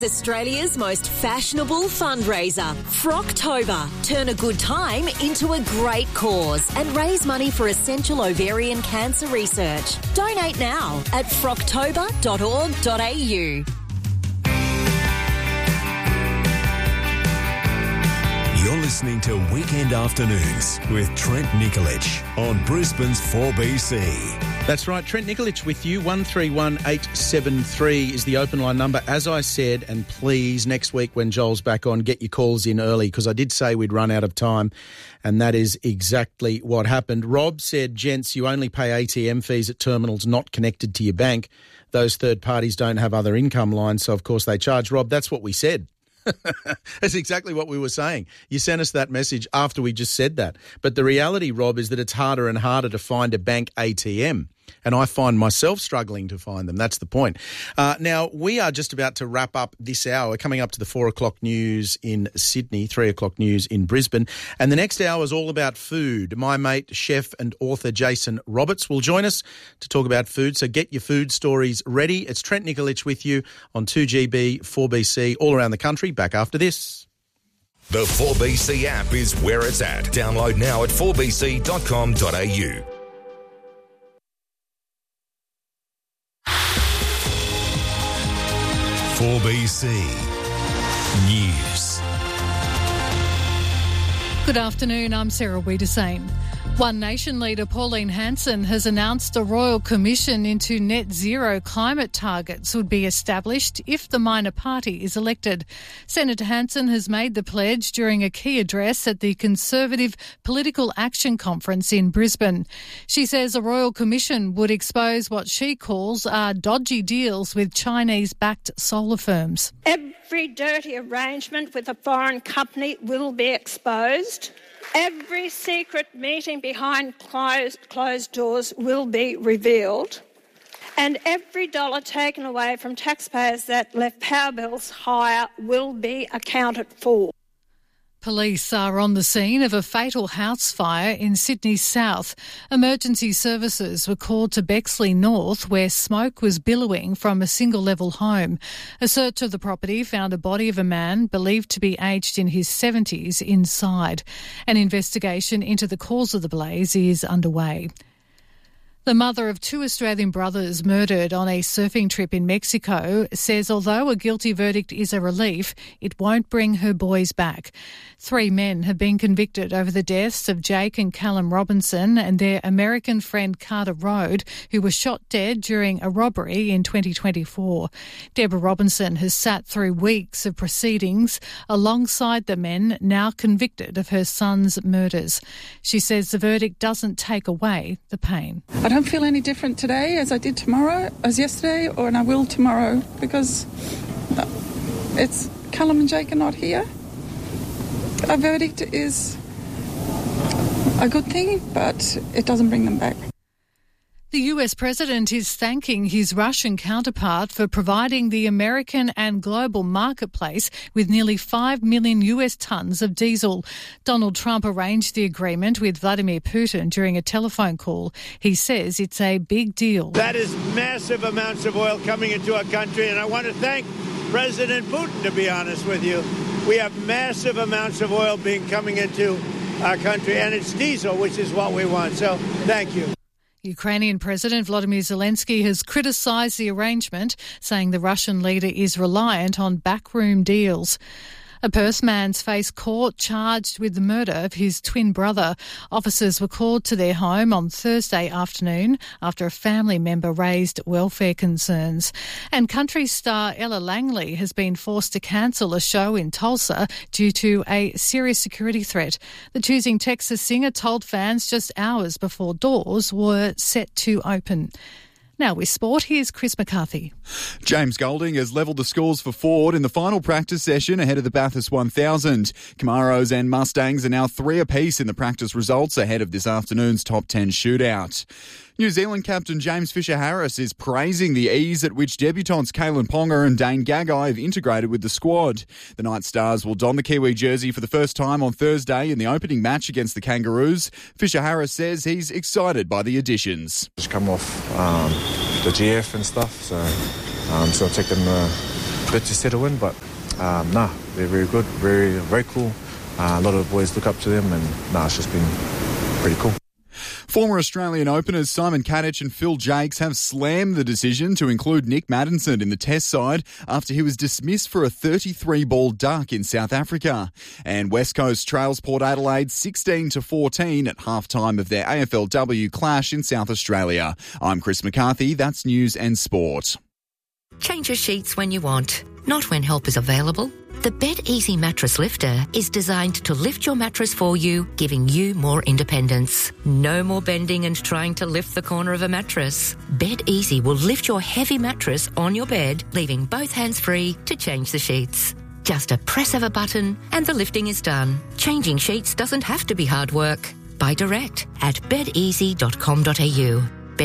Australia's most fashionable fundraiser, Frocktober. Turn a good time into a great cause and raise money for essential ovarian cancer research. Donate now at frocktober.org.au. You're listening to Weekend Afternoons with Trent Nikolic on Brisbane's 4BC. That's right, Trent Nikolic with you. 131873 is the open line number. As I said, and please, next week when Joel's back on, get your calls in early because I did say we'd run out of time, and that is exactly what happened. Rob said, gents, you only pay ATM fees at terminals not connected to your bank. Those third parties don't have other income lines, so of course they charge. Rob, that's what we said. That's exactly what we were saying. You sent us that message after we just said that. But the reality, Rob, is that it's harder and harder to find a bank ATM. And I find myself struggling to find them. That's the point. Now, we are just about to wrap up this hour, coming up to the 4 o'clock news in Sydney, 3 o'clock news in Brisbane. And the next hour is all about food. My mate, chef and author Jason Roberts will join us to talk about food. So get your food stories ready. It's Trent Nikolic with you on 2GB, 4BC, all around the country. Back after this. The 4BC app is where it's at. Download now at 4bc.com.au. BC News. Good afternoon, I'm Sarah Wiedersame. One Nation leader Pauline Hanson has announced a royal commission into net zero climate targets would be established if the minor party is elected. Senator Hanson has made the pledge during a key address at the Conservative Political Action Conference in Brisbane. She says a royal commission would expose what she calls are dodgy deals with Chinese-backed solar firms. Every dirty arrangement with a foreign company will be exposed. Every secret meeting behind closed doors will be revealed. And every dollar taken away from taxpayers that left power bills higher will be accounted for. Police are on the scene of a fatal house fire in Sydney's south. Emergency services were called to Bexley North, where smoke was billowing from a single-level home. A search of the property found a body of a man believed to be aged in his 70s inside. An investigation into the cause of the blaze is underway. The mother of two Australian brothers murdered on a surfing trip in Mexico says although a guilty verdict is a relief, it won't bring her boys back. 3 men have been convicted over the deaths of Jake and Callum Robinson and their American friend Carter Rode, who was shot dead during a robbery in 2024. Deborah Robinson has sat through weeks of proceedings alongside the men now convicted of her son's murders. She says the verdict doesn't take away the pain. I don't feel any different today as I did tomorrow, as yesterday, and I will tomorrow, because it's Callum and Jake are not here. A verdict is a good thing, but it doesn't bring them back. The US president is thanking his Russian counterpart for providing the American and global marketplace with nearly 5 million US tonnes of diesel. Donald Trump arranged the agreement with Vladimir Putin during a telephone call. He says it's a big deal. That is massive amounts of oil coming into our country, and I want to thank President Putin, to be honest with you. We have massive amounts of oil coming into our country, and it's diesel, which is what we want. So thank you. Ukrainian President Volodymyr Zelensky has criticised the arrangement, saying the Russian leader is reliant on backroom deals. A Perth man's faced court charged with the murder of his twin brother. Officers were called to their home on Thursday afternoon after a family member raised welfare concerns. And country star Ella Langley has been forced to cancel a show in Tulsa due to a serious security threat. The Choosing Texas singer told fans just hours before doors were set to open. Now with sport, here's Chris McCarthy. James Golding has levelled the scores for Ford in the final practice session ahead of the Bathurst 1000. Camaros and Mustangs are now 3 apiece in the practice results ahead of this afternoon's top 10 shootout. New Zealand captain James Fisher-Harris is praising the ease at which debutants Kalen Ponga and Dane Gagai have integrated with the squad. The Night Stars will don the Kiwi jersey for the first time on Thursday in the opening match against the Kangaroos. Fisher-Harris says he's excited by the additions. Just come off the GF and stuff, so take them bit to settle in, but they're very good, very, very cool. A lot of boys look up to them, and it's just been pretty cool. Former Australian openers Simon Katich and Phil Jakes have slammed the decision to include Nick Maddinson in the Test side after he was dismissed for a 33-ball duck in South Africa. And West Coast trails Port Adelaide 16-14 at halftime of their AFLW clash in South Australia. I'm Chris McCarthy. That's News and Sport. Change your sheets when you want, not when help is available. The Bed Easy Mattress Lifter is designed to lift your mattress for you, giving you more independence. No more bending and trying to lift the corner of a mattress. Bed Easy will lift your heavy mattress on your bed, leaving both hands free to change the sheets. Just a press of a button and the lifting is done. Changing sheets doesn't have to be hard work. Buy direct at bedeasy.com.au.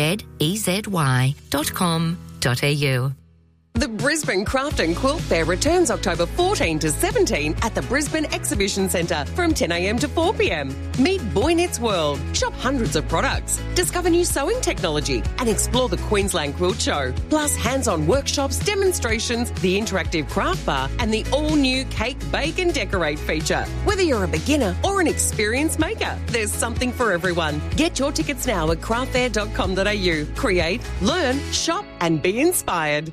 bedeasy.com.au. The Brisbane Craft and Quilt Fair returns October 14 to 17 at the Brisbane Exhibition Centre from 10 a.m. to 4 p.m. Meet Boy Knits World, shop hundreds of products, discover new sewing technology and explore the Queensland Quilt Show. Plus hands-on workshops, demonstrations, the interactive craft bar and the all-new Cake, Bake and Decorate feature. Whether you're a beginner or an experienced maker, there's something for everyone. Get your tickets now at craftfair.com.au. Create, learn, shop and be inspired.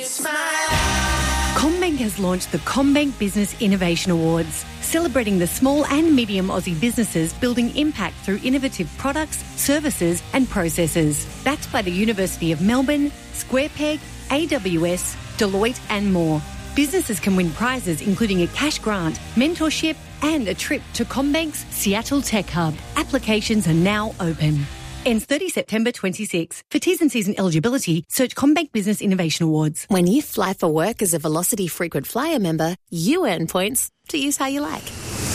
CommBank has launched the CommBank Business Innovation Awards, celebrating the small and medium Aussie businesses building impact through innovative products, services and processes. Backed by the University of Melbourne, SquarePeg, AWS, Deloitte and more. Businesses can win prizes including a cash grant, mentorship and a trip to CommBank's Seattle Tech Hub. Applications are now open. Ends 30 September 26. For T's and C's and eligibility, search CommBank Business Innovation Awards. When you fly for work as a Velocity Frequent Flyer member, you earn points to use how you like.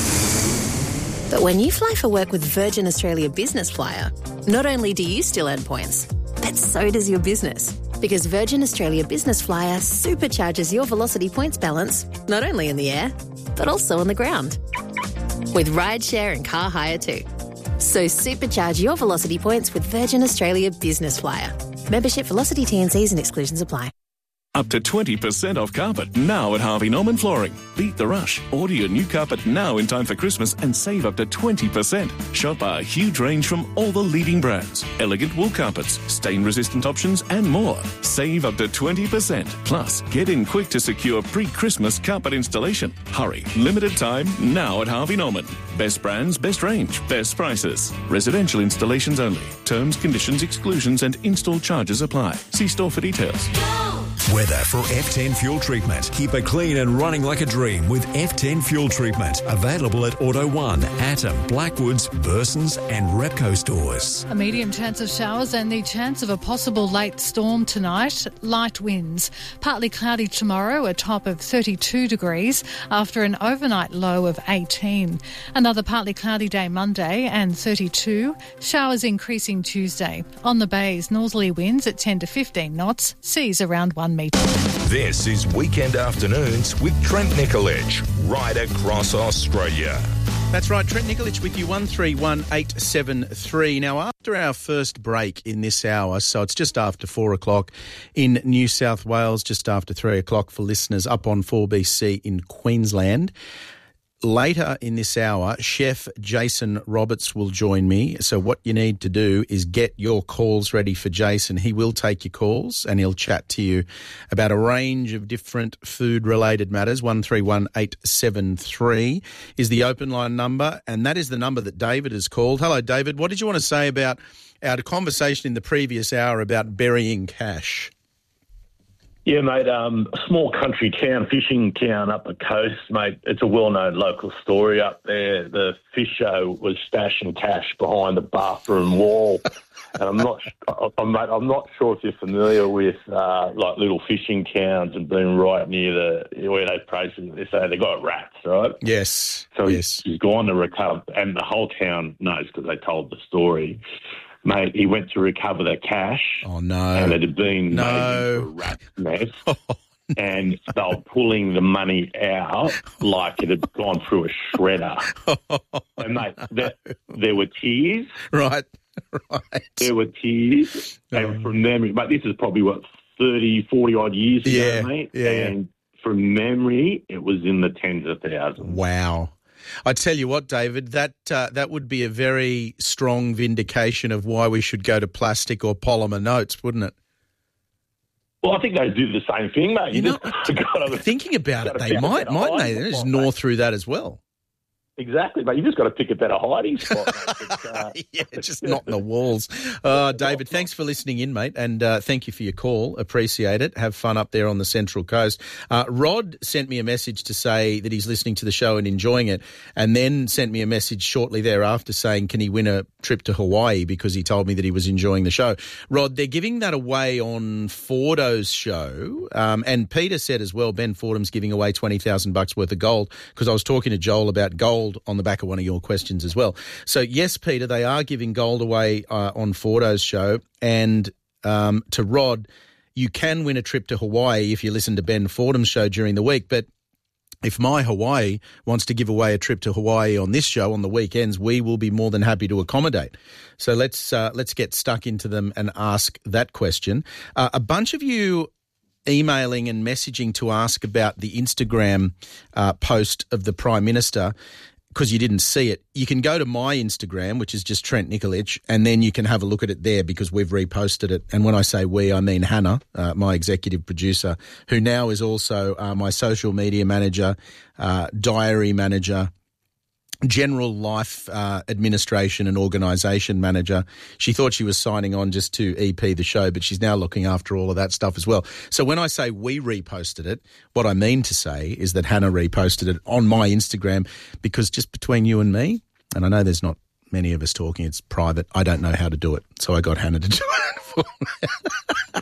But when you fly for work with Virgin Australia Business Flyer, not only do you still earn points, but so does your business. Because Virgin Australia Business Flyer supercharges your Velocity points balance, not only in the air, but also on the ground. With rideshare and car hire too. So supercharge your Velocity points with Virgin Australia Business Flyer. Membership, Velocity, T&Cs and exclusions apply. Up to 20% off carpet now at Harvey Norman Flooring. Beat the rush. Order your new carpet now in time for Christmas and save up to 20%. Shop our huge range from all the leading brands. Elegant wool carpets, stain-resistant options and more. Save up to 20%. Plus, get in quick to secure pre-Christmas carpet installation. Hurry. Limited time now at Harvey Norman. Best brands, best range, best prices. Residential installations only. Terms, conditions, exclusions and install charges apply. See store for details. Weather for F10 Fuel Treatment. Keep it clean and running like a dream with F10 Fuel Treatment. Available at Auto 1, Atom, Blackwoods, Burson's and Repco stores. A medium chance of showers and the chance of a possible late storm tonight. Light winds. Partly cloudy tomorrow, a top of 32 degrees after an overnight low of 18. Another partly cloudy day Monday and 32. Showers increasing Tuesday. On the bays, northerly winds at 10 to 15 knots. Seas around 1 metre. This is Weekend Afternoons with Trent Nikolic, right across Australia. That's right, Trent Nikolic with you, 131873. Now, after our first break in this hour, so it's just after 4 o'clock in New South Wales, just after 3 o'clock for listeners up on 4BC in Queensland. Later in this hour, Chef Jason Roberts will join me. So what you need to do is get your calls ready for Jason. He will take your calls and he'll chat to you about a range of different food-related matters. 131873 is the open line number, and that is the number that David has called. Hello, David. What did you want to say about our conversation in the previous hour about burying cash? Yeah, mate, a small country town, fishing town up the coast, mate. It's a well-known local story up there. The fish show was stashing cash behind the bathroom wall. And I'm not sure if you're familiar with like little fishing towns and being right near where they say they got rats, right? Yes. So he's gone to recover, and the whole town knows because they told the story. Mate, he went to recover the cash. Oh, no. And it had been made into a rat mess. And they were pulling the money out like it had gone through a shredder. And, mate, there were tears. Right. There were tears. And from them, mate, this is probably, 30, 40-odd years ago, mate. Yeah. And from memory, it was in the tens of thousands. Wow. I tell you what, David, that would be a very strong vindication of why we should go to plastic or polymer notes, wouldn't it? Well, I think they do the same thing, mate. Thinking about it, they might, mightn't they? They just gnaw through that as well. Exactly, but you just got to pick a better hiding spot, mate. Yeah, just not in the walls. David, thanks for listening in, mate, and thank you for your call. Appreciate it. Have fun up there on the Central Coast. Rod sent me a message to say that he's listening to the show and enjoying it, and then sent me a message shortly thereafter saying, can he win a trip to Hawaii, because he told me that he was enjoying the show. Rod, they're giving that away on Fordo's show, and Peter said as well, Ben Fordham's giving away $20,000 worth of gold, because I was talking to Joel about gold on the back of one of your questions as well. So, yes, Peter, they are giving gold away on Fordo's show. And to Rod, you can win a trip to Hawaii if you listen to Ben Fordham's show during the week. But if My Hawaii wants to give away a trip to Hawaii on this show on the weekends, we will be more than happy to accommodate. So let's get stuck into them and ask that question. A bunch of you emailing and messaging to ask about the Instagram post of the Prime Minister, because you didn't see it. You can go to my Instagram, which is just Trent Nikolic, and then you can have a look at it there because we've reposted it. And when I say we, I mean Hannah, my executive producer, who now is also my social media manager, diary manager, general life administration and organisation manager. She thought she was signing on just to EP the show, but she's now looking after all of that stuff as well. So when I say we reposted it, what I mean to say is that Hannah reposted it on my Instagram, because just between you and me, and I know there's not many of us talking, it's private, I don't know how to do it. So I got Hannah to do it for me.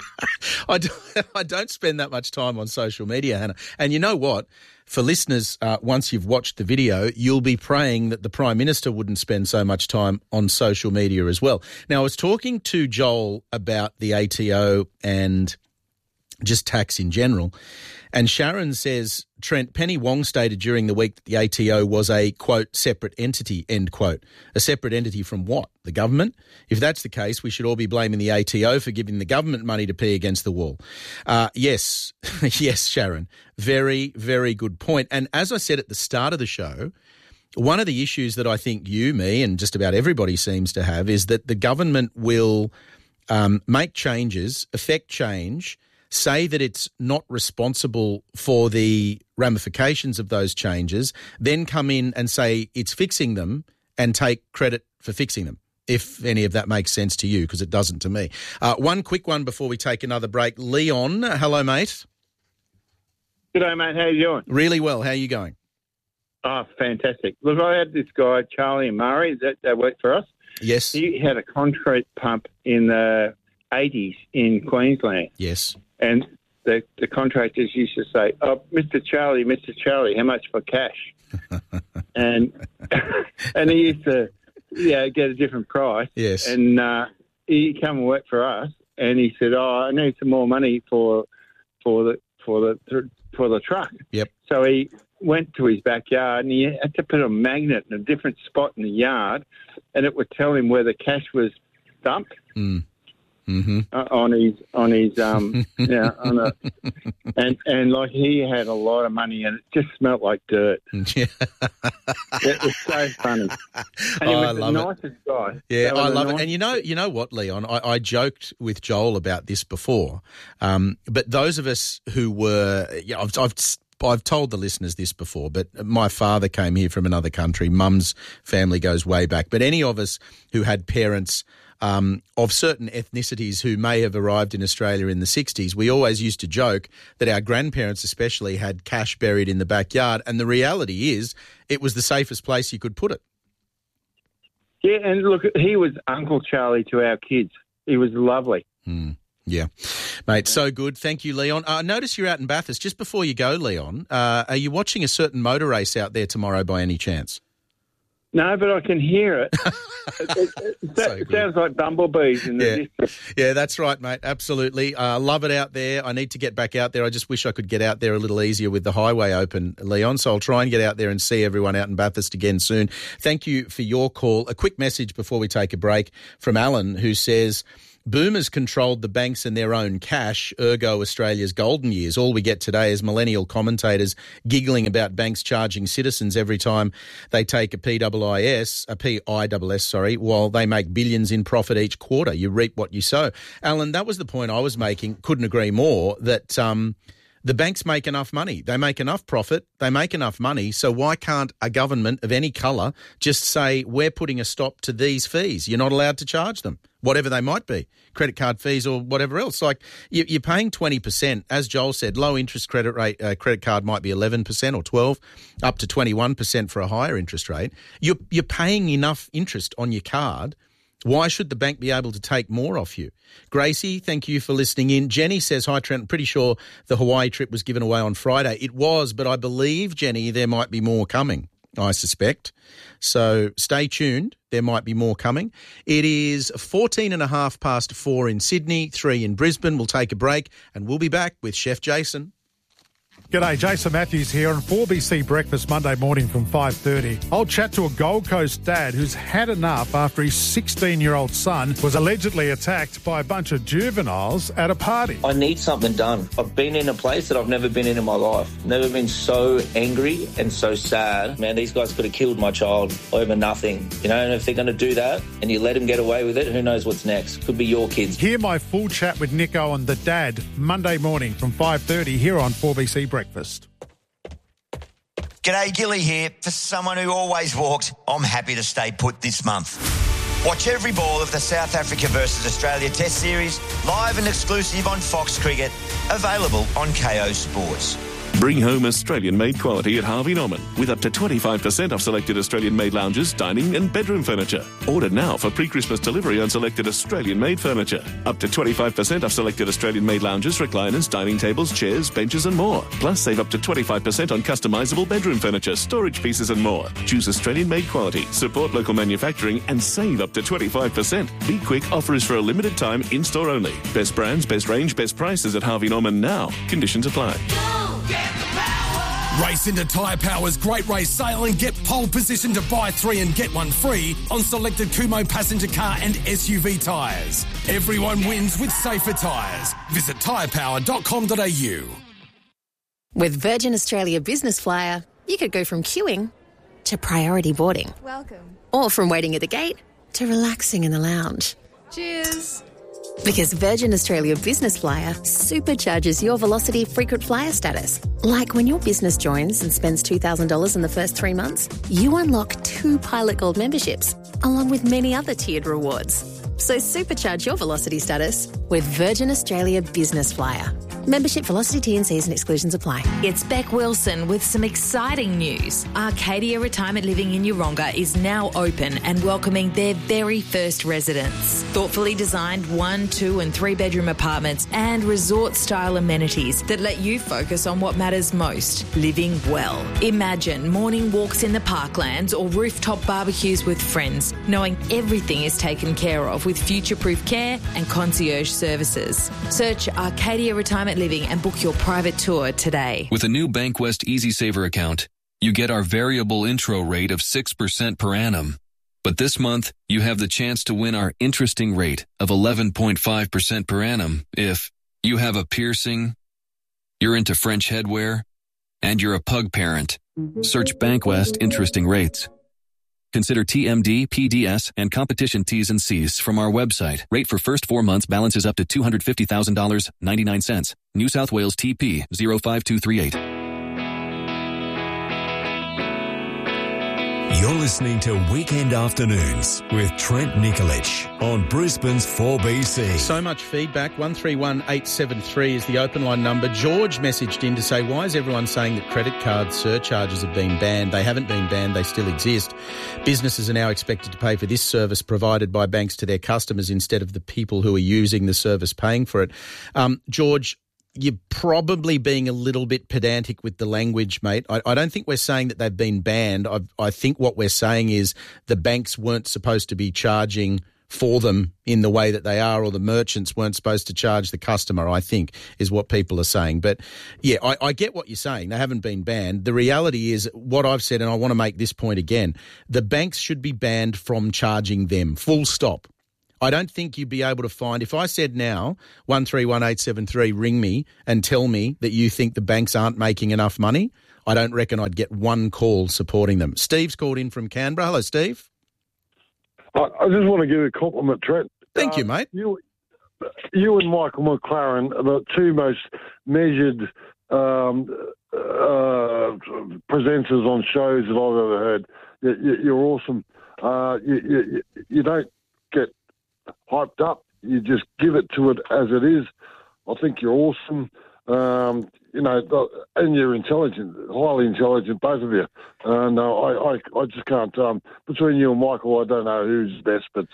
I don't spend that much time on social media, Hannah. And you know what? For listeners, once you've watched the video, you'll be praying that the Prime Minister wouldn't spend so much time on social media as well. Now, I was talking to Joel about the ATO and just tax in general, and Sharon says, Trent, Penny Wong stated during the week that the ATO was a, quote, separate entity, end quote. A separate entity from what? The government? If that's the case, we should all be blaming the ATO for giving the government money to pee against the wall. Yes, yes, Sharon. Very, very good point. And as I said at the start of the show, one of the issues that I think you, me, and just about everybody seems to have is that the government will make changes, affect change, say that it's not responsible for the ramifications of those changes, then come in and say it's fixing them and take credit for fixing them, if any of that makes sense to you, because it doesn't to me. One quick one before we take another break. Leon, hello, mate. G'day, mate. How you doing? Really well. How are you going? Oh, fantastic. Look, I had this guy, Charlie Murray, that worked for us. Yes. He had a concrete pump in the 80s in Queensland. Yes. And the contractors used to say, oh, Mr. Charlie, how much for cash? and he used to get a different price. Yes. And he come and work for us, and he said, oh, I need some more money for the truck. Yep. So he went to his backyard, and he had to put a magnet in a different spot in the yard, and it would tell him where the cash was dumped. Mm. Mm-hmm. On his and like he had a lot of money, and it just smelled like dirt. Yeah. It was so funny. And he was the nicest guy. Yeah, I love it. And you know what, Leon? I joked with Joel about this before, but those of us who were, I've told the listeners this before, but my father came here from another country. Mum's family goes way back. But any of us who had parents of certain ethnicities who may have arrived in Australia in the 60s, we always used to joke that our grandparents especially had cash buried in the backyard, and the reality is it was the safest place you could put it. Yeah, and look, he was Uncle Charlie to our kids. He was lovely. Yeah. Mate, so good. Thank you, Leon. Notice you're out in Bathurst. Just before you go, Leon, are you watching a certain motor race out there tomorrow by any chance? No, but I can hear it. It sounds like bumblebees in the distance. Yeah, that's right, mate. Absolutely. Love it out there. I need to get back out there. I just wish I could get out there a little easier with the highway open, Leon. So I'll try and get out there and see everyone out in Bathurst again soon. Thank you for your call. A quick message before we take a break from Alan, who says, Boomers controlled the banks and their own cash, ergo Australia's golden years. All we get today is millennial commentators giggling about banks charging citizens every time they take a PIIS, while they make billions in profit each quarter. You reap what you sow. Alan, that was the point I was making. Couldn't agree more that the banks make enough money. They make enough profit. They make enough money. So why can't a government of any colour just say, we're putting a stop to these fees? You're not allowed to charge them, whatever they might be, credit card fees or whatever else. Like you're paying 20%. As Joel said, low interest credit card might be 11% or 12, up to 21% for a higher interest rate. You're paying enough interest on your card. Why should the bank be able to take more off you? Gracie, thank you for listening in. Jenny says, hi, Trent, I'm pretty sure the Hawaii trip was given away on Friday. It was, but I believe, Jenny, there might be more coming, I suspect. So stay tuned. There might be more coming. It is 4:14 in Sydney, 3 in Brisbane. We'll take a break and we'll be back with Chef Jason. G'day, Jason Matthews here on 4BC Breakfast Monday morning from 5:30. I'll chat to a Gold Coast dad who's had enough after his 16-year-old son was allegedly attacked by a bunch of juveniles at a party. I need something done. I've been in a place that I've never been in my life. Never been so angry and so sad. Man, these guys could have killed my child over nothing. You know, and if they're going to do that and you let him get away with it, who knows what's next? Could be your kids. Hear my full chat with Nico and the dad Monday morning from 5:30 here on 4BC Breakfast. G'day, Gilly here. For someone who always walked, I'm happy to stay put this month. Watch every ball of the South Africa versus Australia Test Series, live and exclusive on Fox Cricket, available on KO Sports. Bring home Australian-made quality at Harvey Norman with up to 25% off selected Australian-made lounges, dining and bedroom furniture. Order now for pre-Christmas delivery on selected Australian-made furniture. Up to 25% off selected Australian-made lounges, recliners, dining tables, chairs, benches and more. Plus, save up to 25% on customisable bedroom furniture, storage pieces and more. Choose Australian-made quality, support local manufacturing and save up to 25%. Be quick, offer is for a limited time, in-store only. Best brands, best range, best prices at Harvey Norman now. Conditions apply. Race into Tyre Power's Great Race Sale and get pole position to buy 3 and get 1 free on selected Kumho passenger car and SUV tyres. Everyone wins with safer tyres. Visit tyrepower.com.au. With Virgin Australia Business Flyer, you could go from queuing to priority boarding. Welcome. Or from waiting at the gate to relaxing in the lounge. Cheers. Because Virgin Australia Business Flyer supercharges your Velocity frequent flyer status. Like when your business joins and spends $2,000 in the first 3 months, you unlock 2 Pilot Gold memberships, along with many other tiered rewards. So supercharge your Velocity status with Virgin Australia Business Flyer. Membership, Velocity, T&Cs and exclusions apply. It's Beck Wilson with some exciting news. Arcadia Retirement Living in Yeronga is now open and welcoming their very first residents. Thoughtfully designed 1, 2 and 3 bedroom apartments and resort-style amenities that let you focus on what matters most, living well. Imagine morning walks in the parklands or rooftop barbecues with friends, knowing everything is taken care of with future-proof care and concierge services. Search Arcadia Retirement Living and book your private tour today. With a new Bankwest Easy Saver account, you get our variable intro rate of 6% per annum. But this month, you have the chance to win our interesting rate of 11.5% per annum if you have a piercing, you're into French headwear, and you're a pug parent. Search Bankwest Interesting Rates. Consider TMD, PDS, and competition T's and C's from our website. Rate for first 4 months balances up to $250,000, 99 cents. New South Wales TP 05238. You're listening to Weekend Afternoons with Trent Nikolic on Brisbane's 4BC. So much feedback. 131873 is the open line number. George messaged in to say, why is everyone saying that credit card surcharges have been banned? They haven't been banned. They still exist. Businesses are now expected to pay for this service provided by banks to their customers instead of the people who are using the service paying for it. George, you're probably being a little bit pedantic with the language, mate. I don't think we're saying that they've been banned. I think what we're saying is the banks weren't supposed to be charging for them in the way that they are, or the merchants weren't supposed to charge the customer, I think, is what people are saying. But, yeah, I get what you're saying. They haven't been banned. The reality is what I've said, and I want to make this point again, the banks should be banned from charging them, full stop. I don't think you'd be able to find, if I said now, 131873, ring me and tell me that you think the banks aren't making enough money, I don't reckon I'd get one call supporting them. Steve's called in from Canberra. Hello, Steve. I just want to give you a compliment, Trent. Thank you, mate. You and Michael McLaren are the two most measured presenters on shows that I've ever heard. You're awesome. You don't get hyped up. You just give it to it as it is. I think you're awesome. And you're intelligent, highly intelligent, both of you. I just can't. Between you and Michael, I don't know who's best, but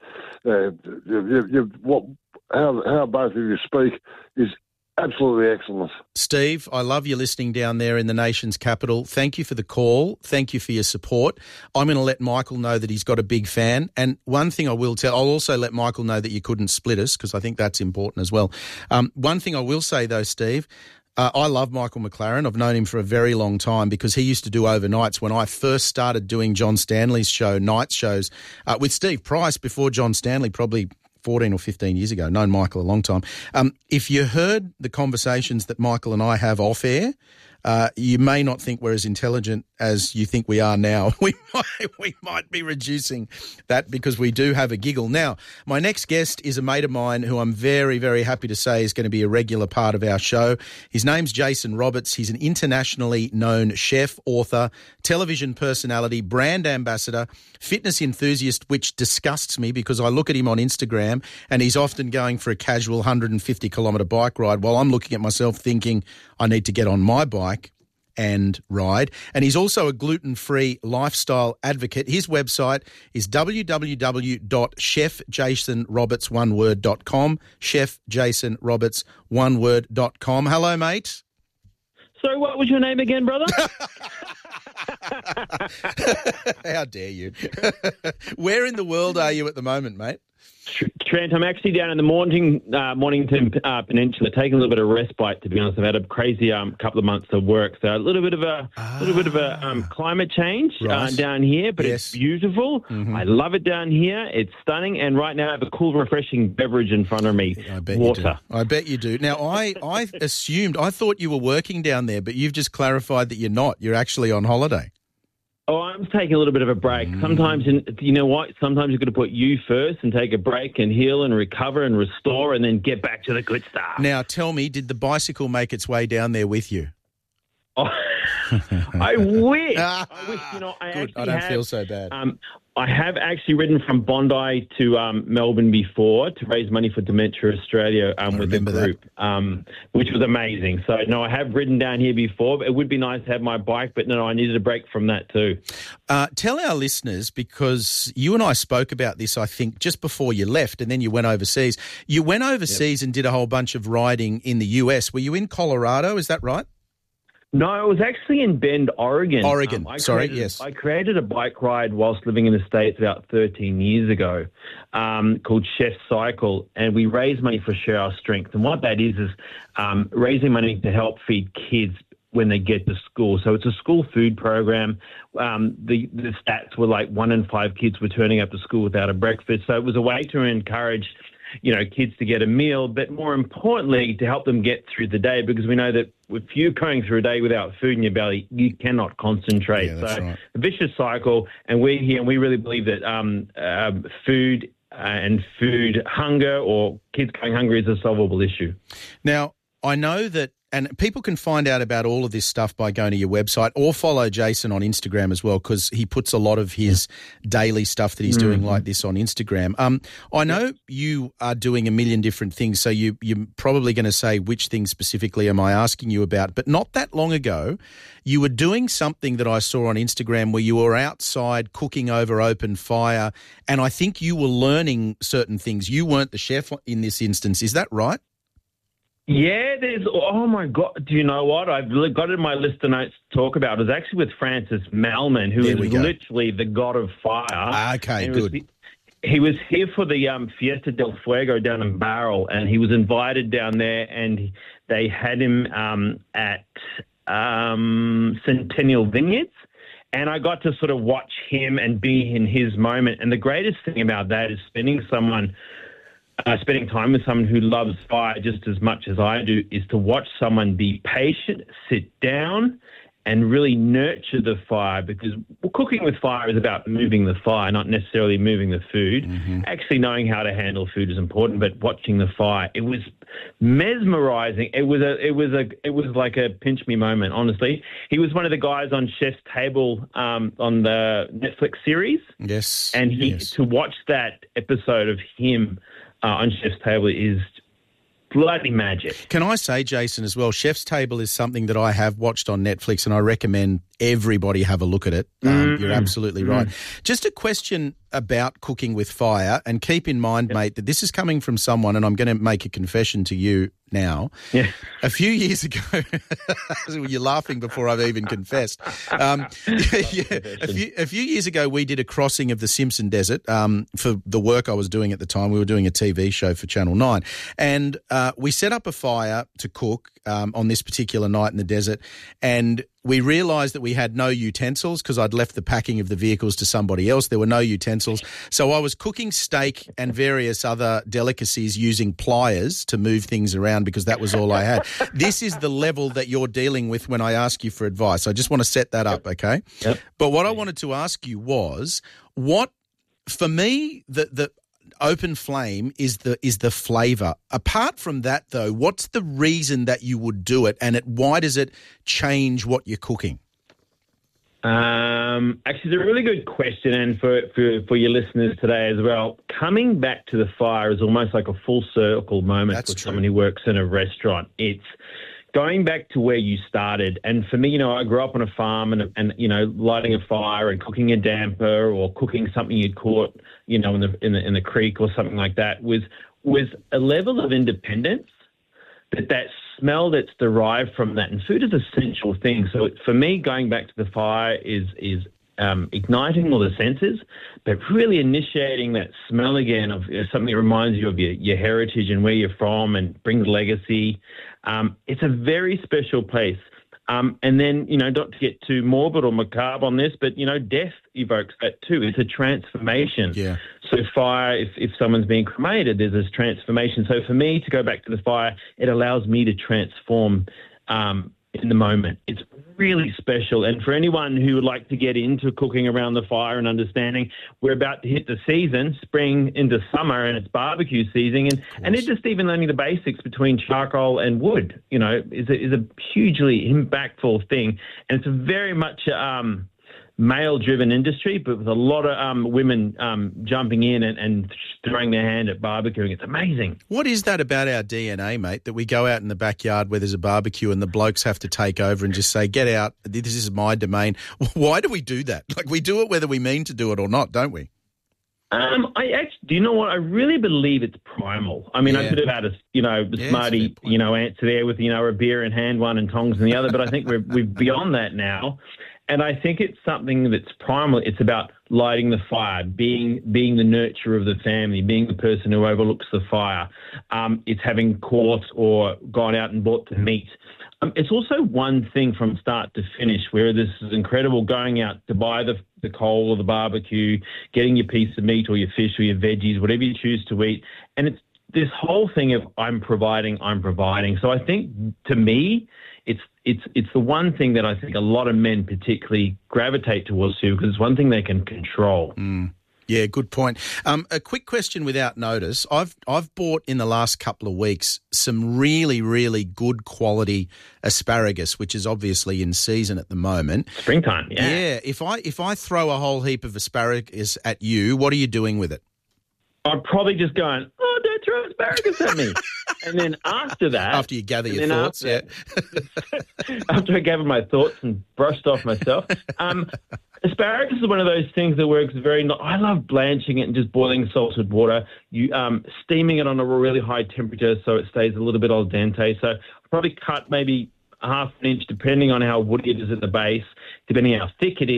how both of you speak is absolutely excellent. Steve, I love you listening down there in the nation's capital. Thank you for the call. Thank you for your support. I'm going to let Michael know that he's got a big fan. And one thing I'll also let Michael know that you couldn't split us, because I think that's important as well. One thing I will say, though, Steve, I love Michael McLaren. I've known him for a very long time because he used to do overnights when I first started doing John Stanley's show, night shows, with Steve Price before John Stanley, probably 14 or 15 years ago. Known Michael a long time. If you heard the conversations that Michael and I have off air, you may not think we're as intelligent as you think we are now. We might be reducing that because we do have a giggle. Now, my next guest is a mate of mine who I'm very, very happy to say is going to be a regular part of our show. His name's Jason Roberts. He's an internationally known chef, author, television personality, brand ambassador, fitness enthusiast, which disgusts me because I look at him on Instagram and he's often going for a casual 150-kilometre bike ride while I'm looking at myself thinking I need to get on my bike and ride. And he's also a gluten-free lifestyle advocate. His website is www.chefjasonroberts.com, chefjasonroberts.com. Hello, mate. So what was your name again, brother? How dare you? Where in the world are you at the moment, mate? Trent, I'm actually down in the Mornington Peninsula, taking a little bit of respite. To be honest, I've had a crazy couple of months of work, so a little bit of a climate change down here, but It's beautiful. Mm-hmm. I love it down here. It's stunning, and right now I have a cool, refreshing beverage in front of me. I bet water. You do. I bet you do. Now, I thought you were working down there, but you've just clarified that you're not. You're actually on holiday. Oh, I'm taking a little bit of a break. Sometimes, you know what? Sometimes you've got to put you first and take a break and heal and recover and restore and then get back to the good stuff. Now, tell me, did the bicycle make its way down there with you? Oh, I wish. I don't feel so bad. I have actually ridden from Bondi to Melbourne before to raise money for Dementia Australia with a group, which was amazing. So, no, I have ridden down here before. But it would be nice to have my bike, but no, I needed a break from that too. Tell our listeners, because you and I spoke about this, I think, just before you left, and then you went overseas. You went overseas and did a whole bunch of riding in the US. Were you in Colorado? Is that right? No, I was actually in Bend, Oregon. Yes. I created a bike ride whilst living in the States about 13 years ago called Chef Cycle, and we raise money for Share Our Strength. And what that is raising money to help feed kids when they get to school. So it's a school food program. The stats were like 1 in 5 kids were turning up to school without a breakfast. So it was a way to encourage kids to get a meal, but more importantly, to help them get through the day, because we know that if you're going through a day without food in your belly, you cannot concentrate. Right. A vicious cycle, and we're here, and we really believe that food and food hunger or kids going hungry is a solvable issue. Now, I know that, and people can find out about all of this stuff by going to your website or follow Jason on Instagram as well, because he puts a lot of his daily stuff that he's doing like this on Instagram. I know you are doing a million different things, so you're probably going to say which things specifically am I asking you about. But not that long ago, you were doing something that I saw on Instagram where you were outside cooking over open fire, and I think you were learning certain things. You weren't the chef in this instance. Is that right? Yeah, oh my God, do you know what? I've got it in my list of notes to talk about. It was actually with Francis Malman, who is literally the god of fire. Okay, good. He was here for the Fiesta del Fuego down in Barrel, and he was invited down there, and they had him at Centennial Vineyards. And I got to sort of watch him and be in his moment. And the greatest thing about that is spending time with someone who loves fire just as much as I do, is to watch someone be patient, sit down, and really nurture the fire, because cooking with fire is about moving the fire, not necessarily moving the food. Mm-hmm. Actually knowing how to handle food is important, but watching the fire, it was mesmerizing. It was like a pinch me moment, honestly. He was one of the guys on Chef's Table on the Netflix series. Yes. And to watch that episode of him on Chef's Table is bloody magic. Can I say, Jason, as well, Chef's Table is something that I have watched on Netflix, and I recommend everybody have a look at it. You're absolutely right. Just a question about cooking with fire, and keep in mind, mate, that this is coming from someone, and I'm going to make a confession to you now. Yeah. A few years ago, you're laughing before I've even confessed. A few years ago, we did a crossing of the Simpson Desert for the work I was doing at the time. We were doing a TV show for Channel 9, and we set up a fire to cook on this particular night in the desert, and we realised that we had no utensils because I'd left the packing of the vehicles to somebody else. There were no utensils. So I was cooking steak and various other delicacies using pliers to move things around because that was all I had. This is the level that you're dealing with when I ask you for advice. I just want to set that up, okay? Yep. But what I wanted to ask you was, for me, the open flame is the flavour. Apart from that, though, what's the reason that you would do it, and why does it change what you're cooking? Actually, it's a really good question, and for your listeners today as well. Coming back to the fire is almost like a full circle moment for someone who works in a restaurant. It's going back to where you started. And for me, I grew up on a farm and lighting a fire and cooking a damper or cooking something you'd caught, in the creek or something like that was a level of independence that smell that's derived from that. And food is an essential thing. So for me, going back to the fire is igniting all the senses, but really initiating that smell again of something that reminds you of your heritage and where you're from and brings legacy. It's a very special place. And then, not to get too morbid or macabre on this, but, death evokes that too. It's a transformation. Yeah. So fire, if someone's being cremated, there's this transformation. So for me to go back to the fire, it allows me to transform in the moment. It's really special. And for anyone who would like to get into cooking around the fire and understanding, we're about to hit the season, spring into summer, and it's barbecue season. And it's just even learning the basics between charcoal and wood, is a hugely impactful thing. And it's a very much male-driven industry, but with a lot of women jumping in and throwing their hand at barbecuing. It's amazing. What is that about our DNA, mate, that we go out in the backyard where there's a barbecue and the blokes have to take over and just say, get out, this is my domain? Why do we do that? Like, we do it whether we mean to do it or not, don't we? Do you know what? I really believe it's primal. I mean, I could have had a smarty, answer there with, a beer in hand one and tongs in the other, but I think we're beyond that now. And I think it's something that's primal. It's about lighting the fire, being the nurturer of the family, being the person who overlooks the fire. It's having caught or gone out and bought the meat. It's also one thing from start to finish, where this is incredible, going out to buy the coal or the barbecue, getting your piece of meat or your fish or your veggies, whatever you choose to eat. And it's this whole thing of I'm providing. So I think, to me, it's the one thing that I think a lot of men particularly gravitate towards too, because it's one thing they can control. Yeah, good point. A quick question without notice. I've bought in the last couple of weeks some really, really good quality asparagus, which is obviously in season at the moment. Springtime, yeah. Yeah. If I throw a whole heap of asparagus at you, what are you doing with it? I'm probably just going, oh, don't throw asparagus at me. And then after that... After you gather your thoughts, After I gathered my thoughts and brushed off myself. Asparagus is one of those things that works I love blanching it and just boiling salted water. You steaming it on a really high temperature so it stays a little bit al dente. So I'll probably cut maybe half an inch, depending on how woody it is at the base, depending on how thick it is.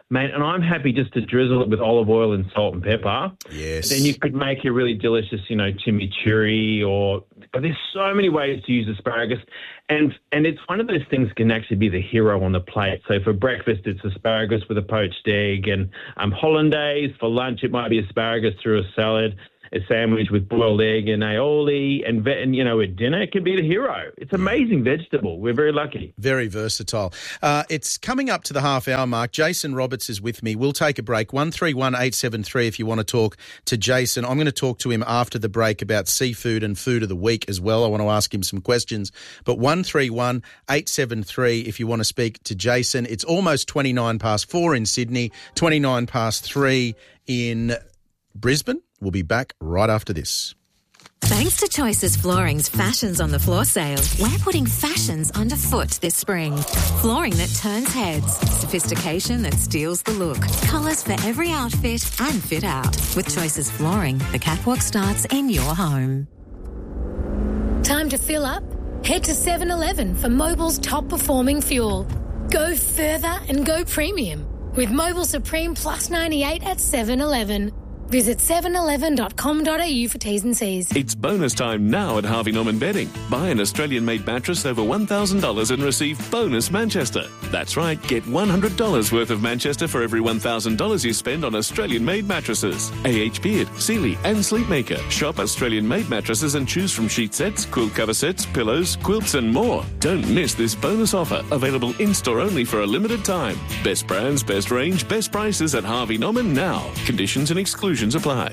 mate, and I'm happy just to drizzle it with olive oil and salt and pepper. Yes. Then you could make a really delicious, chimichurri but there's so many ways to use asparagus. And it's one of those things that can actually be the hero on the plate. So for breakfast, it's asparagus with a poached egg, and hollandaise. For lunch, it might be asparagus through a salad, a sandwich with boiled egg and aioli, and at dinner, it can be the hero. It's amazing vegetable. We're very lucky. Very versatile. It's coming up to the half-hour mark. Jason Roberts is with me. We'll take a break. 131873 if you want to talk to Jason. I'm going to talk to him after the break about seafood and food of the week as well. I want to ask him some questions. But 131873 if you want to speak to Jason. It's almost 4 in Sydney, 3 in Brisbane. We'll be back right after this. Thanks to Choices Flooring's Fashions on the Floor sale, we're putting fashions underfoot this spring. Flooring that turns heads, sophistication that steals the look, colours for every outfit and fit out. With Choices Flooring, the catwalk starts in your home. Time to fill up? Head to 7-Eleven for Mobil's top performing fuel. Go further and go premium with Mobil Supreme Plus 98 at 7-Eleven. Visit 711.com.au for T's and C's. It's bonus time now at Harvey Norman Bedding. Buy an Australian-made mattress over $1,000 and receive bonus Manchester. That's right, get $100 worth of Manchester for every $1,000 you spend on Australian-made mattresses. AH Beard, Sealy and Sleepmaker. Shop Australian-made mattresses and choose from sheet sets, quilt cover sets, pillows, quilts and more. Don't miss this bonus offer, available in-store only for a limited time. Best brands, best range, best prices at Harvey Norman now. Conditions and exclusions apply.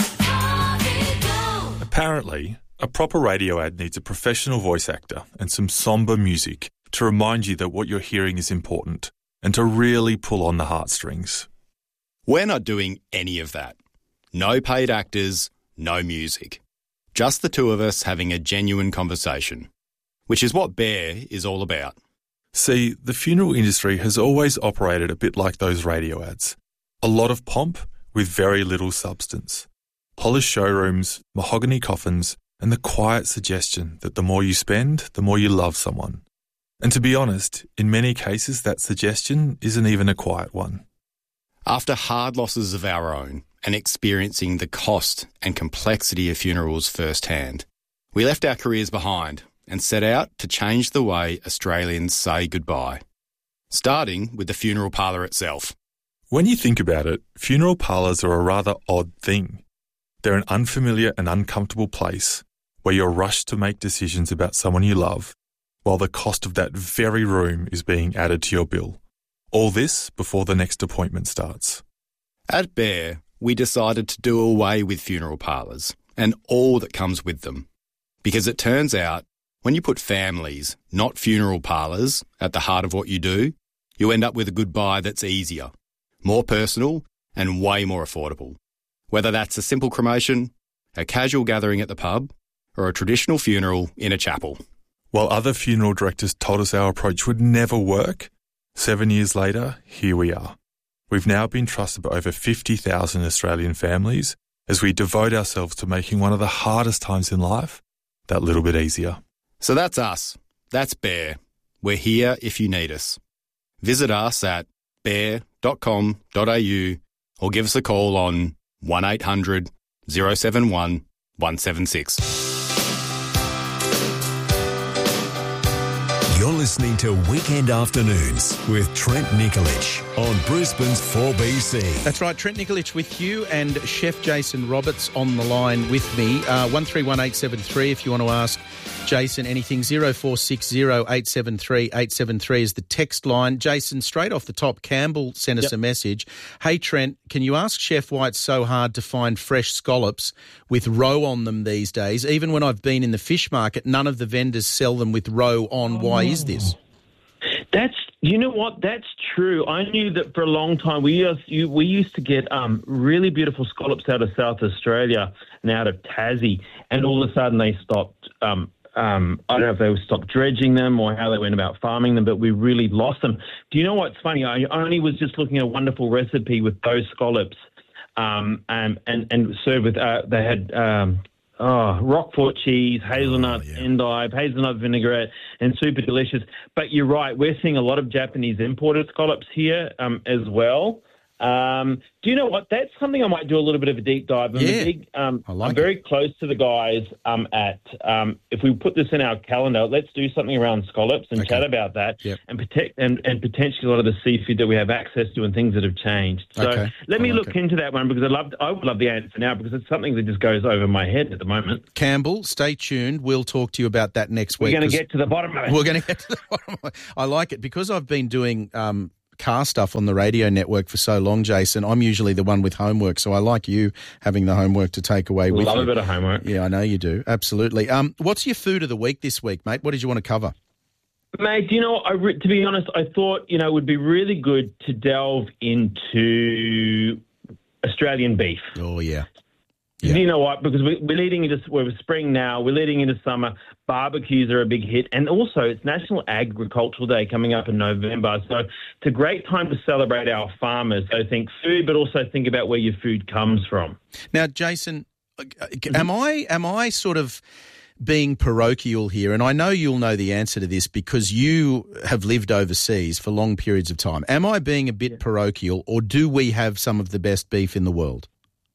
Apparently, a proper radio ad needs a professional voice actor and some sombre music to remind you that what you're hearing is important and to really pull on the heartstrings. We're not doing any of that. No paid actors, no music. Just the two of us having a genuine conversation, which is what Bear is all about. See, the funeral industry has always operated a bit like those radio ads. A lot of pomp with very little substance. Polished showrooms, mahogany coffins, and the quiet suggestion that the more you spend, the more you love someone. And to be honest, in many cases that suggestion isn't even a quiet one. After hard losses of our own and experiencing the cost and complexity of funerals firsthand, we left our careers behind and set out to change the way Australians say goodbye, starting with the funeral parlour itself. When you think about it, funeral parlours are a rather odd thing. They're an unfamiliar and uncomfortable place where you're rushed to make decisions about someone you love, while the cost of that very room is being added to your bill. All this before the next appointment starts. At Bear, we decided to do away with funeral parlours and all that comes with them. Because it turns out, when you put families, not funeral parlours, at the heart of what you do, you end up with a goodbye that's easier, more personal and way more affordable. Whether that's a simple cremation, a casual gathering at the pub, or a traditional funeral in a chapel. While other funeral directors told us our approach would never work, 7 years later, here we are. We've now been trusted by over 50,000 Australian families as we devote ourselves to making one of the hardest times in life that little bit easier. So that's us. That's Bear. We're here if you need us. Visit us at bear.com.au or give us a call on 1800 071 176. You're listening to Weekend Afternoons with Trent Nikolic on Brisbane's 4BC. That's right, Trent Nikolic with you and Chef Jason Roberts on the line with me. 131873 if you want to ask Jason anything. 0460 873 873 is the text line. Jason, straight off the top, Campbell sent us a message. Hey, Trent, can you ask Chef why it's so hard to find fresh scallops with roe on them these days? Even when I've been in the fish market, none of the vendors sell them with roe on. Why is this? You know what? That's true. I knew that for a long time. We used to get really beautiful scallops out of South Australia and out of Tassie, and all of a sudden they stopped. I don't know if they stopped dredging them or how they went about farming them, but we really lost them. Do you know what's funny? I only was just looking at a wonderful recipe with those scallops, and served with. They had Roquefort cheese, hazelnut endive, hazelnut vinaigrette, and super delicious. But you're right, we're seeing a lot of Japanese imported scallops here as well. Do you know what? That's something I might do a little bit of a deep dive. I'm very close to the guys if we put this in our calendar, let's do something around scallops and chat about that and potentially a lot of the seafood that we have access to and things that have changed. So let me look into that one because I would love the answer now because it's something that just goes over my head at the moment. Campbell, stay tuned. We'll talk to you about that next week. We're going to get to the bottom of it. We're going to get to the bottom of it. I like it because I've been doing car stuff on the radio network for so long, Jason. I'm usually the one with homework, so I like you having the homework to take away with you. Love a bit of homework. Yeah, I know you do. Absolutely. What's your food of the week this week, mate? What did you want to cover? Mate, you know, to be honest, I thought, it would be really good to delve into Australian beef. Oh, yeah. You know what? Because we're leading into spring now. We're leading into summer. Barbecues are a big hit. And also, it's National Agricultural Day coming up in November. So it's a great time to celebrate our farmers. So think food, but also think about where your food comes from. Now, Jason, am I sort of being parochial here? And I know you'll know the answer to this because you have lived overseas for long periods of time. Am I being a bit parochial, or do we have some of the best beef in the world?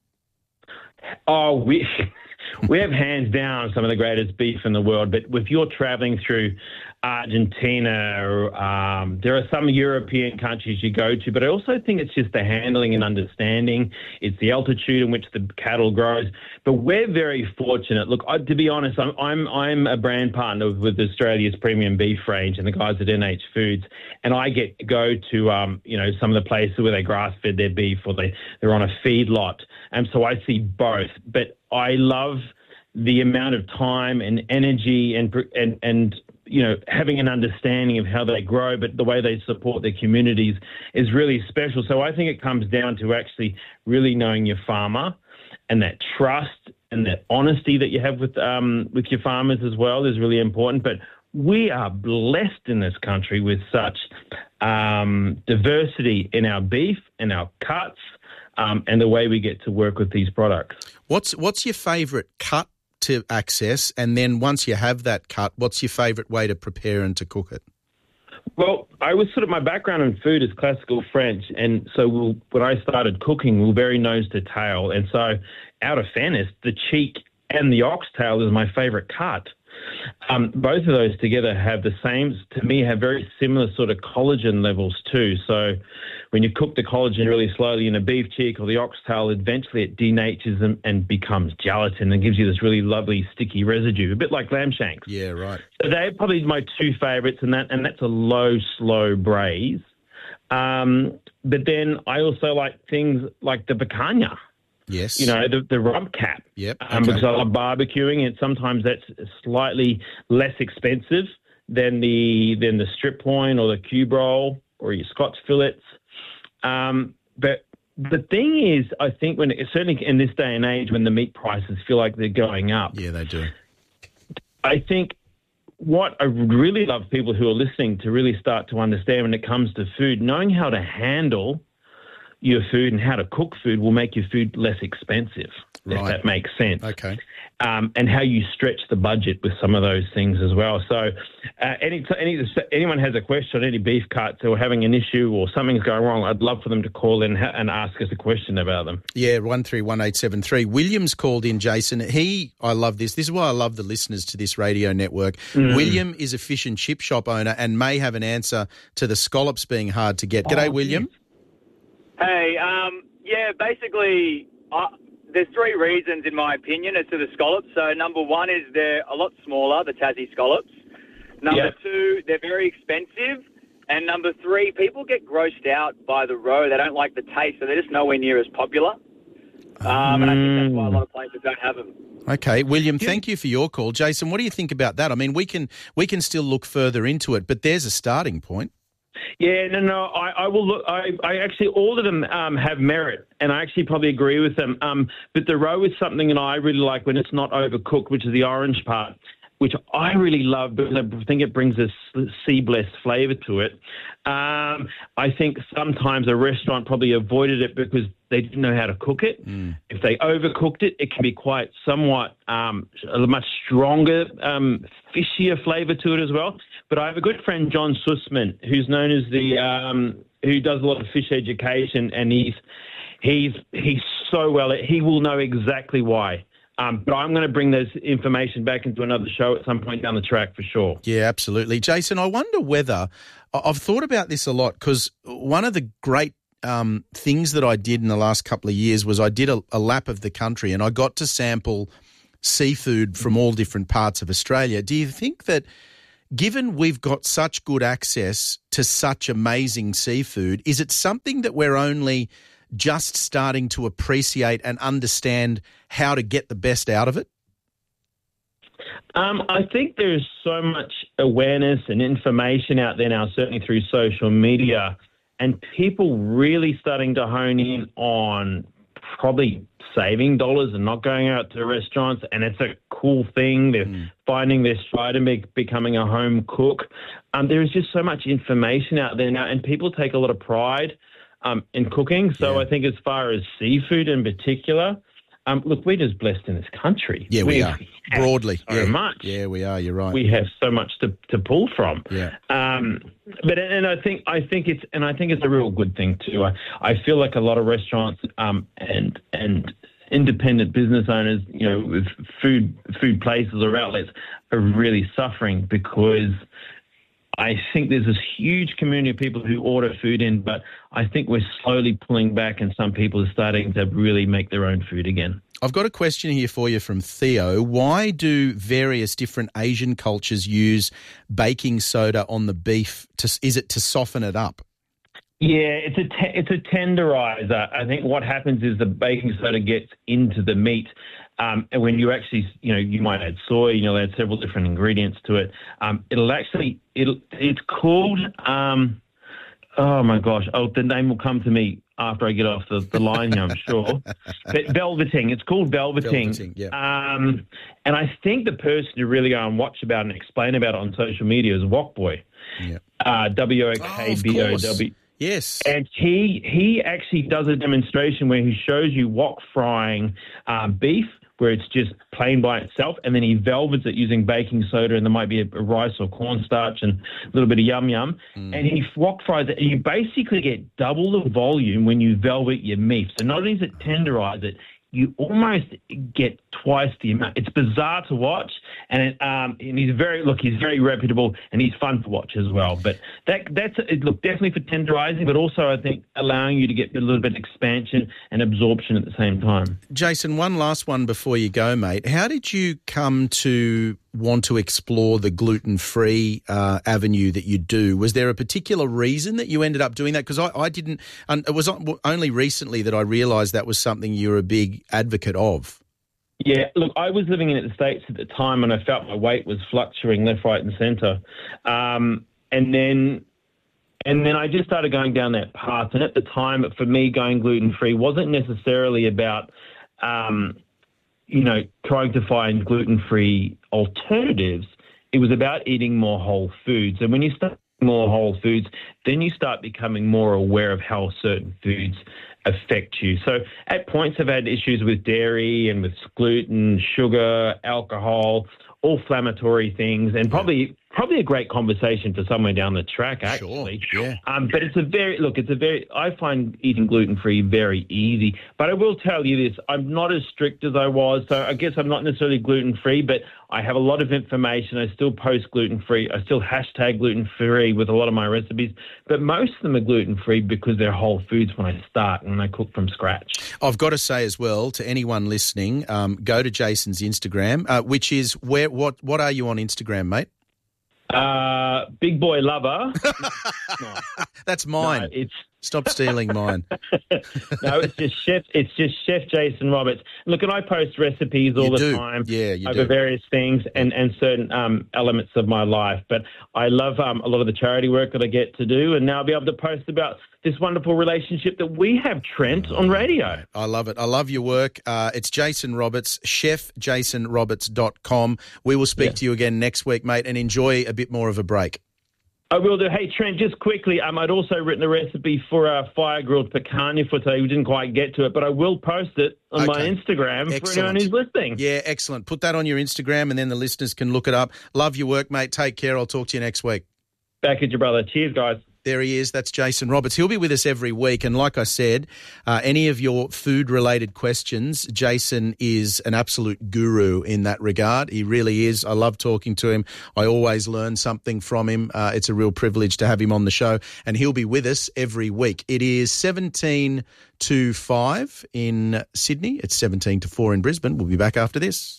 Oh, we have hands down some of the greatest beef in the world. But if you're traveling through Argentina, there are some European countries you go to. But I also think it's just the handling and understanding. It's the altitude in which the cattle grows. But we're very fortunate. Look, to be honest, I'm a brand partner with Australia's premium beef range and the guys at NH Foods, and I get to go to some of the places where they grass fed their beef or they're on a feedlot, and so I see both. But I love the amount of time and energy and having an understanding of how they grow, but the way they support their communities is really special. So I think it comes down to actually really knowing your farmer, and that trust and that honesty that you have with your farmers as well is really important. But we are blessed in this country with such diversity in our beef and our cuts and the way we get to work with these products. What's your favourite cut to access? And then once you have that cut, what's your favourite way to prepare and to cook it? Well, my background in food is classical French, and so when I started cooking, we were very nose to tail. And so out of fairness, the cheek and the oxtail is my favourite cut. Both of those together have very similar sort of collagen levels too. So when you cook the collagen really slowly in a beef cheek or the oxtail, eventually it denatures them and becomes gelatin and gives you this really lovely sticky residue, a bit like lamb shanks. Yeah, right. So they're probably my two favourites, and that's a low, slow braise. But then I also like things like the picanha. Yes. The rump cap. Yep. Because I love barbecuing, and sometimes that's slightly less expensive than the strip loin or the cube roll or your Scots fillets. But the thing is, I think certainly in this day and age when the meat prices feel like they're going up. Yeah, they do. I think what I would really love people who are listening to really start to understand when it comes to food, knowing how to handle your food and how to cook food will make your food less expensive, if that makes sense. Okay. And how you stretch the budget with some of those things as well. So anyone has a question on any beef cuts or having an issue or something's going wrong, I'd love for them to call in and ask us a question about them. Yeah, 131873. William's called in, Jason. I love this. This is why I love the listeners to this radio network. William is a fish and chip shop owner and may have an answer to the scallops being hard to get. G'day, William. Hey, basically, there's three reasons, in my opinion, as to the scallops. So number one is they're a lot smaller, the Tassie scallops. Number two, they're very expensive. And number three, people get grossed out by the roe. They don't like the taste, so they're just nowhere near as popular. And I think that's why a lot of places don't have them. Okay, William, thank you for your call. Jason, what do you think about that? I mean, we can still look further into it, but there's a starting point. Yeah, no, I will look. I actually, all of them have merit, and I actually probably agree with them. But the roe is something that I really like when it's not overcooked, which is the orange part. which I really love because I think it brings a sea-blessed flavour to it. I think sometimes a restaurant probably avoided it because they didn't know how to cook it. If they overcooked it, it can be quite somewhat a much stronger, fishier flavour to it as well. But I have a good friend, John Sussman, who's known as who does a lot of fish education, and he's so well. He will know exactly why. But I'm going to bring this information back into another show at some point down the track for sure. Yeah, absolutely. Jason, I wonder whether I've thought about this a lot because one of the great things that I did in the last couple of years was I did a lap of the country and I got to sample seafood from all different parts of Australia. Do you think that given we've got such good access to such amazing seafood, is it something that we're only just starting to appreciate and understand how to get the best out of it? I think there's so much awareness and information out there now, certainly through social media, and people really starting to hone in on probably saving dollars and not going out to restaurants, and it's a cool thing. They're finding their stride and becoming a home cook. There is just so much information out there now, and people take a lot of pride in cooking. So I think as far as seafood in particular, look, we're just blessed in this country. Yeah, we are. Broadly. So much. Yeah, we are. You're right. We have so much to pull from. Yeah. But I think it's a real good thing too. I feel like a lot of restaurants and independent business owners, you know, with food places or outlets are really suffering because I think there's this huge community of people who order food in, but I think we're slowly pulling back and some people are starting to really make their own food again. I've got a question here for you from Theo. Why do various different Asian cultures use baking soda on the beef? Is it to soften it up? Yeah, it's a tenderizer. I think what happens is the baking soda gets into the meat. And when you actually, you know, you might add soy, you'll add several different ingredients to it. It's called, oh my gosh, the name will come to me after I get off the line here, I'm sure. But velveting, it's called velveting. Yeah. And I think the person to really go and watch about and explain about it on social media is Wokboy. Yeah. WOKBOW. Yes. And he actually does a demonstration where he shows you wok frying beef, where it's just plain by itself, and then he velvets it using baking soda, and there might be a rice or cornstarch and a little bit of yum-yum, and he wok fries it, and you basically get double the volume when you velvet your meat. So not only does it tenderize it, you almost get twice the amount. It's bizarre to watch, and he's very reputable, and he's fun to watch as well. But that's definitely for tenderizing, but also I think allowing you to get a little bit of expansion and absorption at the same time. Jason, one last one before you go, mate. How did you come to want to explore the gluten-free avenue that you do? Was there a particular reason that you ended up doing that? Because I didn't, and it was only recently that I realised that was something you were a big advocate of. Yeah, look, I was living in the States at the time and I felt my weight was fluctuating left, right and centre. And then I just started going down that path. And at the time, for me, going gluten-free wasn't necessarily about, trying to find gluten-free alternatives. It was about eating more whole foods. And when you start eating more whole foods, then you start becoming more aware of how certain foods affect you. So at points I've had issues with dairy and with gluten, sugar, alcohol, all inflammatory things, and probably a great conversation for somewhere down the track, actually. Sure, yeah. But I find eating gluten-free very easy. But I will tell you this, I'm not as strict as I was, so I guess I'm not necessarily gluten-free, but I have a lot of information. I still post gluten-free. I still hashtag gluten-free with a lot of my recipes, but most of them are gluten-free because they're whole foods when I start and I cook from scratch. I've got to say as well, to anyone listening, go to Jason's Instagram, which is what are you on Instagram, mate? Big Boy Lover. That's mine. No, Stop stealing mine. No, it's just Chef Jason Roberts. Look, and I post recipes all the time over various things and certain elements of my life. But I love a lot of the charity work that I get to do, and now I'll be able to post about this wonderful relationship that we have, Trent, on radio. I love it. I love your work. It's Jason Roberts, chefjasonroberts.com. We will speak to you again next week, mate, and enjoy a bit more of a break. I will do. Hey, Trent, just quickly, I'd also written a recipe for a fire-grilled picanha for today. We didn't quite get to it, but I will post it on my Instagram for anyone who's listening. Yeah, excellent. Put that on your Instagram and then the listeners can look it up. Love your work, mate. Take care. I'll talk to you next week. Back at you, brother. Cheers, guys. There he is. That's Jason Roberts. He'll be with us every week. And like I said, any of your food-related questions, Jason is an absolute guru in that regard. He really is. I love talking to him. I always learn something from him. It's a real privilege to have him on the show. And he'll be with us every week. It is 17 to 5 in Sydney. It's 17 to 4 in Brisbane. We'll be back after this.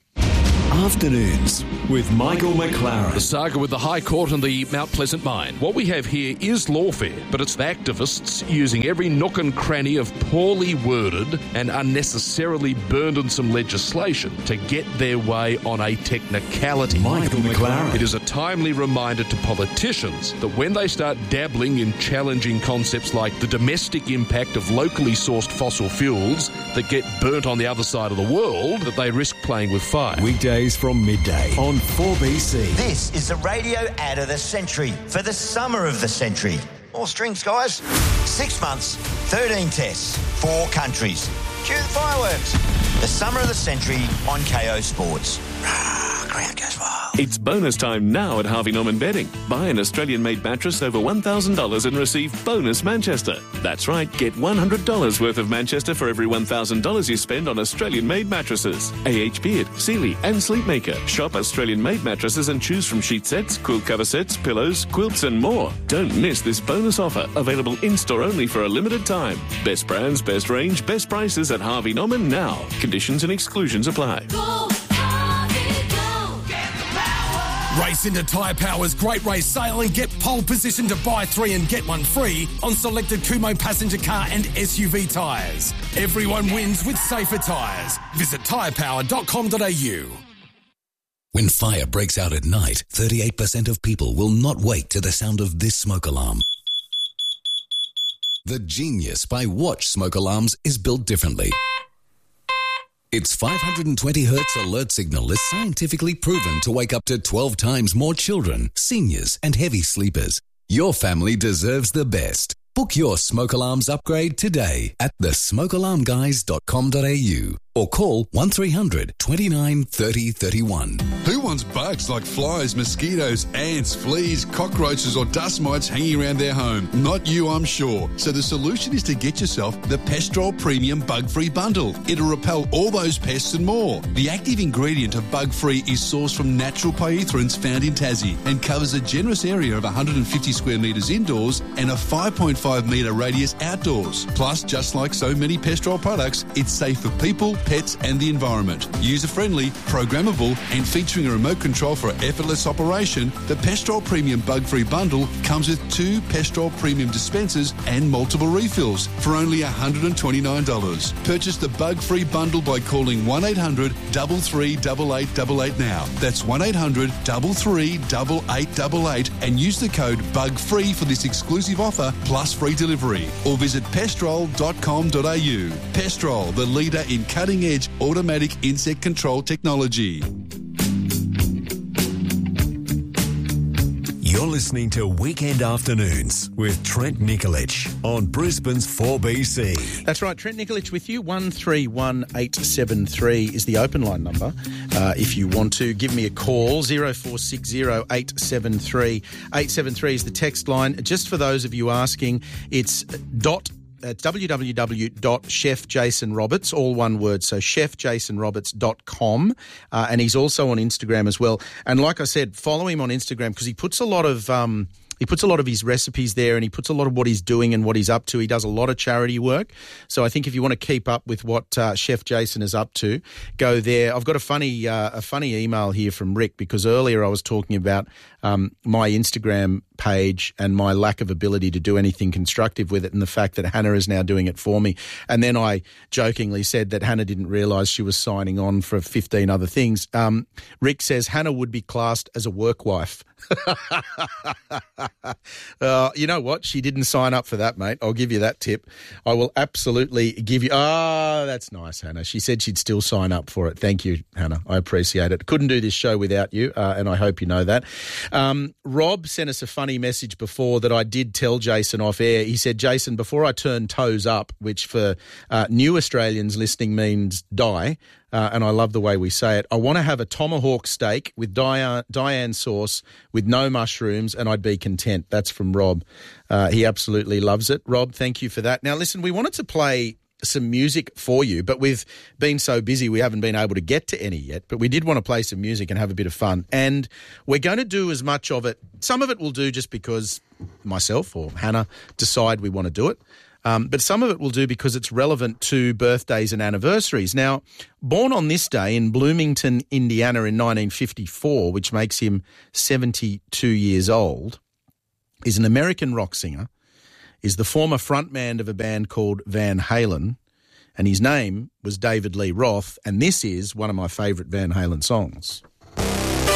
Afternoons with Michael McLaren. The saga with the High Court and the Mount Pleasant mine. What we have here is lawfare, but it's the activists using every nook and cranny of poorly worded and unnecessarily burdensome legislation to get their way on a technicality. Michael McLaren. It is a timely reminder to politicians that when they start dabbling in challenging concepts like the domestic impact of locally sourced fossil fuels that get burnt on the other side of the world, that they risk playing with fire. Weekdays from midday on 4BC. This is the radio ad of the century for the summer of the century. More strings, guys. 6 months, 13 tests, 4 countries. Cue the fireworks. The summer of the century on KO Sports. Ground goes wild. It's bonus time now at Harvey Norman Bedding. Buy an Australian-made mattress over $1,000 and receive bonus Manchester. That's right, get $100 worth of Manchester for every $1,000 you spend on Australian-made mattresses. AH Beard, Sealy and Sleepmaker. Shop Australian-made mattresses and choose from sheet sets, quilt cover sets, pillows, quilts and more. Don't miss this bonus offer, available in-store only for a limited time. Best brands, best range, best prices at Harvey Norman now. Conditions and exclusions apply. Race into Tyre Power's Great Race Sale and get pole position to buy 3 and get 1 free on selected Kumo passenger car and SUV tyres. Everyone wins with safer tyres. Visit tyrepower.com.au. When fire breaks out at night, 38% of people will not wake to the sound of this smoke alarm. The genius by Watch smoke alarms is built differently. Its 520 Hz alert signal is scientifically proven to wake up to 12 times more children, seniors, and heavy sleepers. Your family deserves the best. Book your smoke alarms upgrade today at thesmokealarmguys.com.au or call 1300 29 30 31. Who wants bugs like flies, mosquitoes, ants, fleas, cockroaches or dust mites hanging around their home? Not you, I'm sure. So the solution is to get yourself the Pestrol Premium Bug-Free Bundle. It'll repel all those pests and more. The active ingredient of Bug-Free is sourced from natural pyrethroids found in Tassie and covers a generous area of 150 square metres indoors and a 5.5 metre radius outdoors. Plus, just like so many Pestrol products, it's safe for people, pets and the environment. User-friendly, programmable and featuring a remote control for effortless operation, the Pestrol Premium Bug-Free Bundle comes with 2 Pestrol Premium dispensers and multiple refills for only $129. Purchase the Bug-Free Bundle by calling 1800 338888 now. That's 1800 338888 and use the code BUGFREE for this exclusive offer plus free delivery. Or visit pestrol.com.au. Pestrol, the leader in cutting-edge automatic insect control technology. You're listening to Weekend Afternoons with Trent Nikolic on Brisbane's 4BC. That's right, Trent Nikolic with you. 131873 is the open line number. If you want to give me a call, 0460 873 873 is the text line. Just for those of you asking, it's www.chefjasonroberts, all one word, so chefjasonroberts.com, and he's also on Instagram as well. And like I said, follow him on Instagram because he puts a lot of he puts a lot of his recipes there, and he puts a lot of what he's doing and what he's up to. He does a lot of charity work. So I think if you want to keep up with what Chef Jason is up to, go there. I've got a funny email here from Rick, because earlier I was talking about my Instagram page and my lack of ability to do anything constructive with it, and the fact that Hannah is now doing it for me. And then I jokingly said that Hannah didn't realise she was signing on for 15 other things. Rick says Hannah would be classed as a work wife. You know what? She didn't sign up for that, mate. I'll give you that tip. I will absolutely give you... that's nice, Hannah. She said she'd still sign up for it. Thank you, Hannah. I appreciate it. Couldn't do this show without you, and I hope you know that. Rob sent us a funny message before that I did tell Jason off air. He said, Jason, before I turn toes up, which for new Australians listening means die, and I love the way we say it, I want to have a tomahawk steak with Diane sauce with no mushrooms, and I'd be content. That's from Rob. He absolutely loves it. Rob, thank you for that. Now, listen, we wanted to play some music for you, but we've been so busy we haven't been able to get to any yet, but we did want to play some music and have a bit of fun, and we're going to do as much of it. Some of it we'll do just because myself or Hannah decide we want to do it, but some of it we'll do because it's relevant to birthdays and anniversaries. Now, born on this day in Bloomington, Indiana in 1954, which makes him 72 years old, is an American rock singer, is the former frontman of a band called Van Halen, and his name was David Lee Roth, and this is one of my favourite Van Halen songs.